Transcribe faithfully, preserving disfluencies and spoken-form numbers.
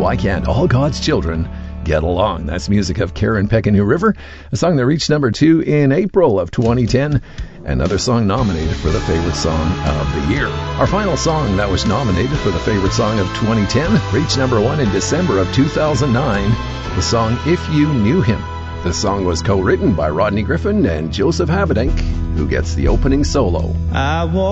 Why Can't All God's Children Get Along? That's music of Karen Peck and New River, a song that reached number two in April of twenty ten. Another song nominated for the favorite song of the year. Our final song that was nominated for the favorite song of twenty ten reached number one in December of two thousand nine, the song If You Knew Him. The song was co-written by Rodney Griffin and Joseph Havedink, who gets the opening solo. I want